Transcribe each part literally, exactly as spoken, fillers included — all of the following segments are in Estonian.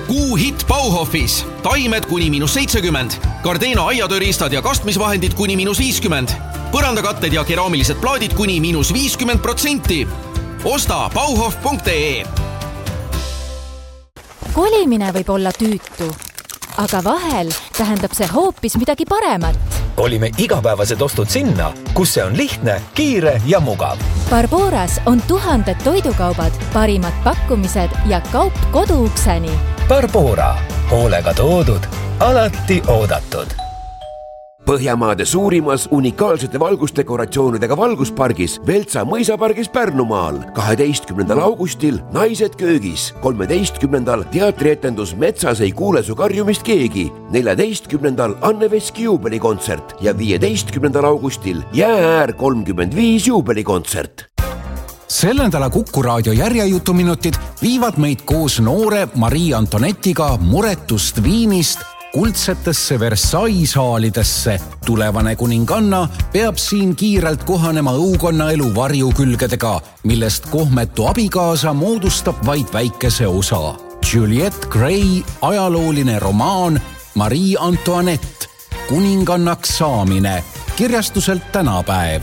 Kuu hitt Bauhofis. Taimed kuni miinus seitsekümmend. Gardena aiatööristad ja kastmisvahendid kuni miinus viiskümmend. Põrandakatted ja keraamilised plaadid kuni miinus viiskümmend protsenti. Osta bauhof punkt ee. Kolimine võib olla tüütu, aga vahel tähendab see hoopis midagi paremat. Kolime igapäevased ostud sinna, kus see on lihtne, kiire ja mugav. Barboras on tuhanded toidukaubad, parimad pakkumised ja kaup koduukseni. Barbora. Hoolega toodud, alati oodatud. Põhjamaade suurimas unikaalsete valgusdekoratsioonidega valguspargis Veltsa mõisapargis Pärnumaal. kaheteistkümnendal augustil Naised köögis. kolmeteistkümnendal teatrietendus Metsas ei kuule su karjumist keegi. neljateistkümnendal Anne Veski juubelikontsert ja viieteistkümnendal augustil Jäääär kolmkümmend viis juubelikontsert. Sel nädala Kuku raadio järjejutuminutid viivad meid koos noore Marie Antonetiga muretust Viinist kuldsetesse Versailles haalidesse. Tulevane kuninganna peab siin kiirelt kohanema õukonna elu varjukülgedega, millest kohmetu abikaasa moodustab vaid väikese osa. Juliette Gray ajalooline romaan Marie Antoinette, kuningannaks saamine, kirjastuselt Tänapäev.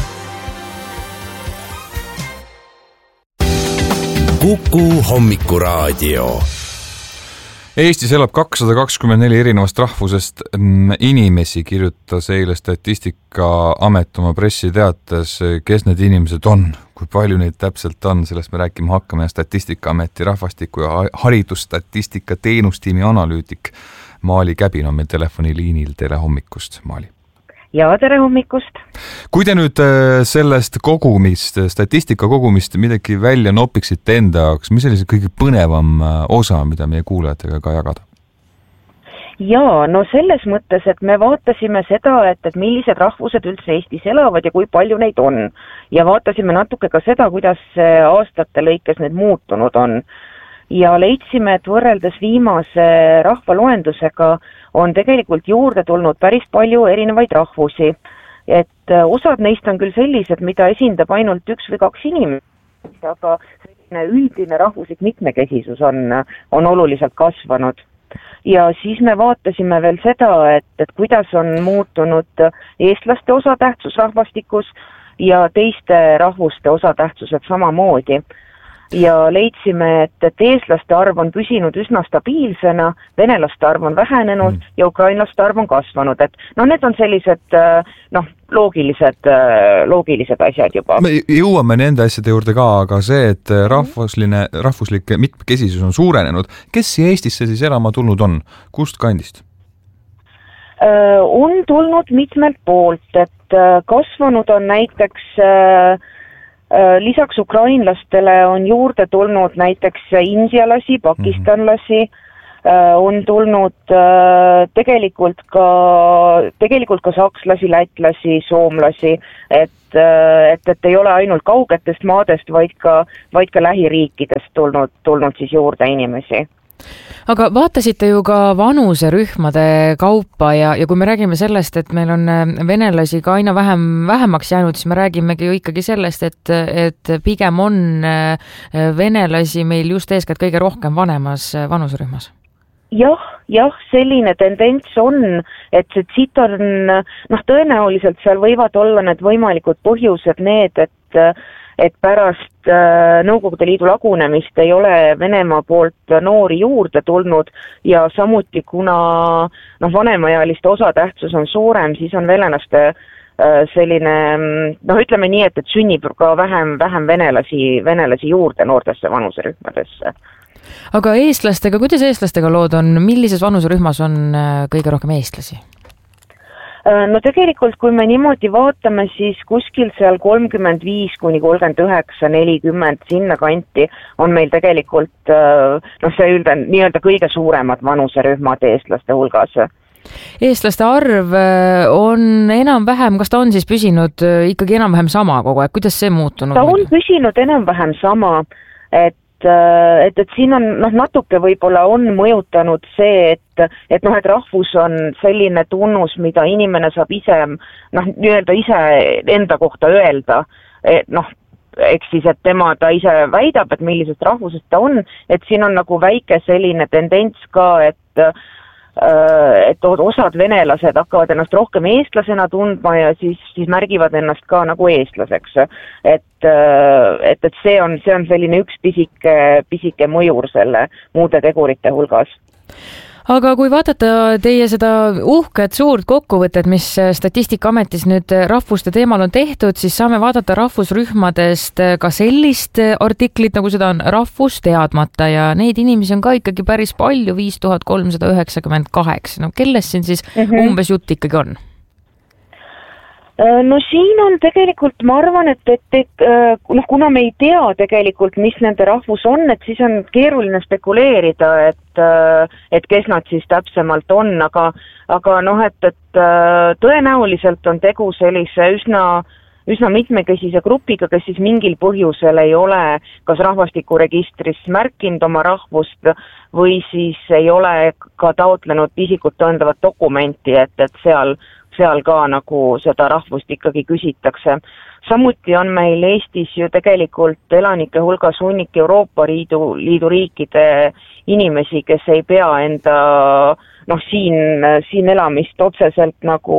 Kuku hommikuraadio. Eestis elab kakssada kakskümmend neli erinevast rahvusest inimesi, kirjutas eile Statistikaamet oma pressiteates, kes need inimesed on, kui palju neid täpselt on, sellest me rääkima hakkame. Statistikaameti rahvastiku ja haridusstatistika teenustiimi analüütik Maali Käbin on meil telefoniliinil. Tere hommikust, Maali. Ja tere hommikust. Kui te nüüd sellest kogumist, statistika kogumist midagi välja nopiksite enda jaoks, mis oli see kõige põnevam osa, mida meie kuulajatega ka jagada? Jaa, no selles mõttes, et me vaatasime seda, et, et millised rahvused üldse Eestis elavad ja kui palju neid on. Ja vaatasime natuke ka seda, kuidas aastate lõikes need muutunud on. Ja leidsime, et võrreldes viimase rahvaloendusega on tegelikult juurde tulnud päris palju erinevaid rahvusi. Et osad neist on küll sellised, mida esindab ainult üks või kaks inimest, aga üldine rahvuslik mitmekesisus on, on oluliselt kasvanud. Ja siis me vaatasime veel seda, et, et kuidas on muutunud eestlaste osatähtsus rahvastikus ja teiste rahvuste osatähtsused samamoodi. Ja leidsime, et, et eestlaste arv on püsinud üsna stabiilsena, venelaste arv on vähenenud mm. ja ukrainlaste arv on kasvanud. Et no need on sellised noh, loogilised, loogilised asjad juba. Me jõuame nende asjade juurde ka, aga see, et rahvusline, rahvuslik mitmekesisus on suurenenud. Kes siia Eestisse siis elama tulnud on? Kust kandist? On tulnud mitmelt poolt, et kasvanud on näiteks lisaks ukrainlastele on juurde tulnud näiteks indialasi, pakistanlasi, on tulnud tegelikult ka, tegelikult ka sakslasi, lätlasi, soomlasi, et, et, et ei ole ainult kaugetest maadest, vaid ka, vaid ka lähiriikidest tulnud, tulnud siis juurde inimesi. Aga vaatasite ju ka vanuserühmade kaupa ja, ja kui me räägime sellest, et meil on venelasi ka aina vähem, vähemaks jäänud, siis me räägimegi ju ikkagi sellest, et, et pigem on venelasi meil just eeskätt kõige rohkem vanemas vanuserühmas. Jah, jah, selline tendents on, et, et siit on, noh, tõenäoliselt seal võivad olla need võimalikud põhjused need, et et pärast Nõukogude Liidu lagunemist ei ole Venemaa poolt noori juurde tulnud ja samuti kuna noh, vanemaealiste osatähtsus on suurem, siis on venelaste selline, noh ütleme nii, et, et sünnib ka vähem, vähem venelasi, venelasi juurde noortesse vanuserühmadesse. Aga eestlastega, kuidas eestlastega lood on, millises vanuserühmas on kõige rohkem eestlasi? No tegelikult, kui me niimoodi vaatame, siis kuskil seal kolmkümmend viis kuni kolmkümmend üheksa, nelikümmend sinna kanti on meil tegelikult noh, see ülden, nii-öelda kõige suuremad vanuserühmad eestlaste hulgas. Eestlaste arv on enam-vähem, kas ta on siis püsinud ikkagi enam-vähem sama kogu aeg, kuidas see muutunud? Ta on püsinud enam-vähem sama, et et, et siin on noh, natuke võib-olla on mõjutanud see, et, et noh, et rahvus on selline tunnus, mida inimene saab ise, noh, nii-öelda ise enda kohta öelda, et noh, eks siis, et tema ta ise väidab, et millisest rahvusest ta on, et siin on nagu väike selline tendents ka, et et osad venelased hakkavad ennast rohkem eestlasena tundma ja siis, siis märgivad ennast ka nagu eestlaseks. Et, et, et see on, see on selline üks pisike, pisike mõjur selle muude tegurite hulgas. Aga kui vaadata teie seda uhket suurt kokkuvõtet, mis Statistikaametis nüüd rahvuste teemal on tehtud, siis saame vaadata rahvusrühmadest ka sellist artiklit, nagu seda on rahvus teadmata ja neid inimesi on ka ikkagi päris palju, viis tuhat kolmsada üheksakümmend kaheksa. No kellest siin siis mm-hmm. umbes jutt ikkagi on? No siin on tegelikult, ma arvan, et, et, et noh, kuna me ei tea tegelikult, mis nende rahvus on, et siis on keeruline spekuleerida, et, et kes nad siis täpsemalt on, aga, aga noh, et, et tõenäoliselt on tegu sellise üsna, üsna mitmekesise grupiga, kes siis mingil põhjusel ei ole kas rahvastikuregistris märkinud oma rahvust või siis ei ole ka taotlenud isikut tõendavat dokumenti, et, et seal seal ka nagu seda rahvust ikkagi küsitakse. Samuti on meil Eestis ju tegelikult elanike hulgas hunnik Euroopa Liidu, Liidu riikide inimesi, kes ei pea enda noh, siin, siin elamist otseselt nagu,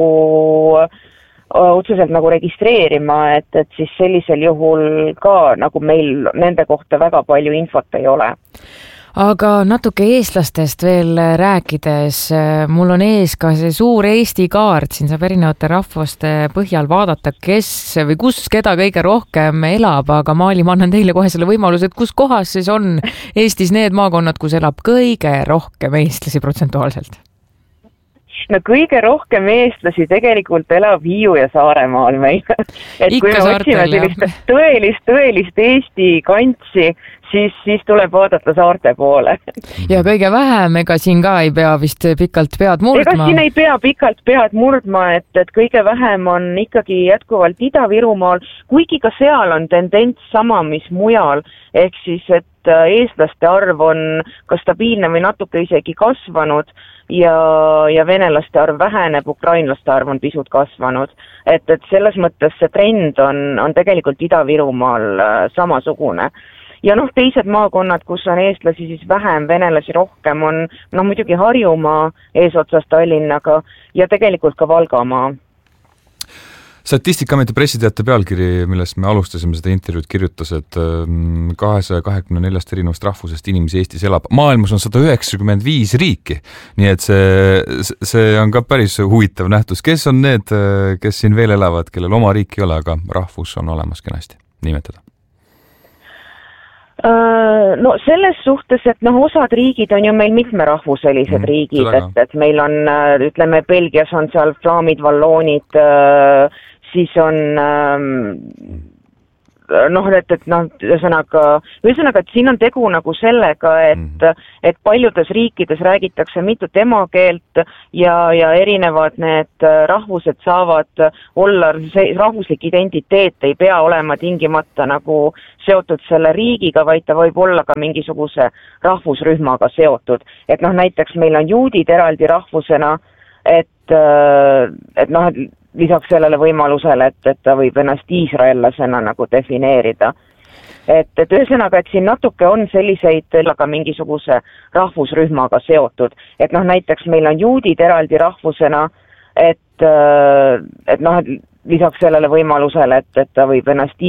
otseselt nagu registreerima, et, et siis sellisel juhul ka nagu meil nende kohta väga palju infot ei ole. Aga natuke eestlastest veel rääkides, mul on ees ka see suur Eesti kaart, siin saab erinevate rahvuste põhjal vaadata, kes või kus keda kõige rohkem elab, aga Maali, ma annan teile kohe selle võimaluse, et kus kohas siis on Eestis need maakonnad, kus elab kõige rohkem eestlasi protsentuaalselt? No kõige rohkem eestlasi tegelikult elab Hiiu ja Saaremaal meil. Et kui me otsime sellist tõelist, tõelist Eesti kantsi, siis, siis tuleb vaadata saarte poole. Ja kõige vähem, ega siin ka ei pea vist pikalt pead murdma? Ega siin ei pea pikalt pead murdma, et, et kõige vähem on ikkagi jätkuvalt Ida-Virumaal, kuigi ka seal on tendents sama, mis mujal, ehk siis, et eestlaste arv on ka stabiilne või natuke isegi kasvanud ja, ja venelaste arv väheneb, ukrainlaste arv on pisut kasvanud. Et, et selles mõttes see trend on, on tegelikult Ida-Virumaal samasugune. Ja noh, teised maakonnad, kus on eestlasi siis vähem, venelasi rohkem, on noh, muidugi Harjumaa eesotsas Tallinnaga ja tegelikult ka Valgamaa. Statistikaameti pressiteate pealkiri, millest me alustasime seda intervjuud, kirjutas, et kahesaja kahekümne neljast erinevast rahvusest inimesi Eestis elab. Maailmas on sada üheksakümmend viis riiki, nii et see, see on ka päris huvitav nähtus. Kes on need, kes siin veel elavad, kellel oma riik ei ole, aga rahvus on olemas kenasti nimetada? No selles suhtes, et noh, osad riigid on ju meil mitmerahvuselised mm, riigid, et, et meil on, ütleme, Belgias on seal flaamid, valloonid, siis on noh, et, et noh, ühesõnaga, ühesõnaga, et siin on tegu nagu sellega, et, et paljudes riikides räägitakse mitut emakeelt ja, ja erinevad need rahvused saavad olla, see rahvuslik identiteet ei pea olema tingimata nagu seotud selle riigiga, vaid ta võib olla ka mingisuguse rahvusrühmaga seotud. Et noh, näiteks meil on juudid eraldi rahvusena, et, et noh, lisaks sellele võimalusele, et, et ta võib ennast iisraellasena nagu defineerida. Et, et ühesõnaga, et siin natuke on selliseid ka mingisuguse rahvusrühmaga seotud. Et noh, näiteks meil on juudid eraldi rahvusena, et, et noh, lisaks sellele võimalusele, et, et ta võib ennast